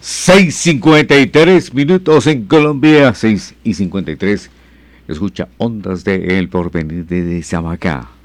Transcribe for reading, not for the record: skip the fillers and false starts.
6:53 en Colombia, 6:53. Escucha Ondas de El Porvenir de Samacá.